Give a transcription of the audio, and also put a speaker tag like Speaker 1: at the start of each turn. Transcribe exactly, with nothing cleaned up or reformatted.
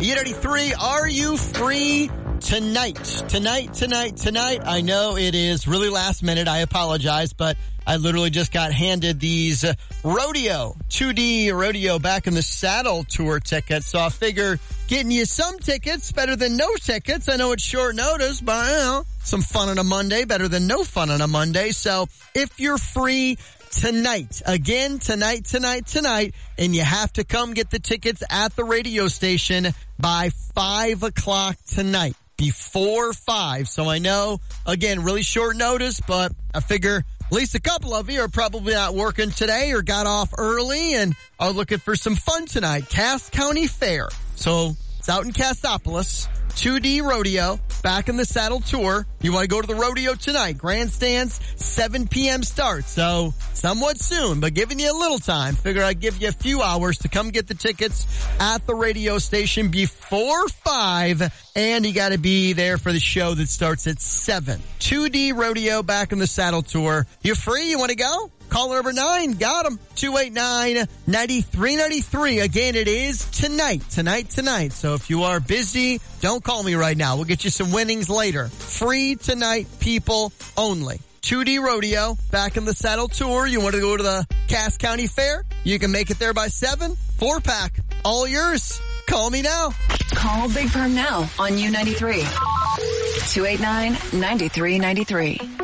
Speaker 1: U ninety-three, are you free tonight? Tonight, tonight, tonight. I know it is really last minute. I apologize, but I literally just got handed these uh, rodeo, two D rodeo back in the saddle tour tickets. So I figure getting you some tickets better than no tickets. I know it's short notice, but you know, some fun on a Monday better than no fun on a Monday. So if you're free tonight, again, tonight, tonight, tonight, and you have to come get the tickets at the radio station by five o'clock tonight, before five. So I know, again, really short notice, but I figure at least a couple of you are probably not working today or got off early and are looking for some fun tonight. Cass County Fair. So it's out in Cassopolis. two D Rodeo, back in the saddle tour. You want to go to the rodeo tonight. Grandstands, seven p.m. start. So somewhat soon, but giving you a little time. Figure I'd give you a few hours to come get the tickets at the radio station before five. And you got to be there for the show that starts at seven. two D Rodeo, back in the saddle tour. You free? You want to go? Caller number nine, got him. two eight nine, nine three nine three. Again, it is tonight, tonight, tonight. So if you are busy, don't call me right now. We'll get you some winnings later. Free tonight, people only. two D Rodeo, back in the saddle tour. You want to go to the Cass County Fair? You can make it there by seven. Four pack, all yours. Call me now.
Speaker 2: Call Big Perm now on U ninety-three. two eight nine, nine three nine three.